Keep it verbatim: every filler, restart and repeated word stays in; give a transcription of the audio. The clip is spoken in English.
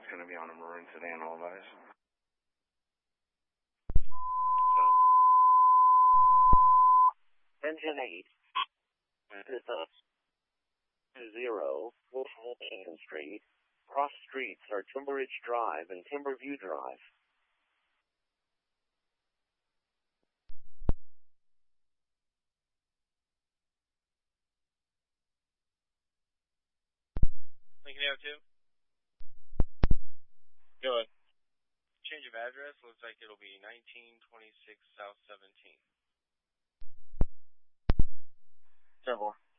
It's going to be on a maroon sedan, all of us. Engine eight. Is up. Zero. Wolfhampton Street. Cross streets are Timberridge Drive and Timberview Drive. Lincoln Avenue two. Go ahead. Change of address. Looks like it'll be nineteen twenty-six South seventeenth. ten four.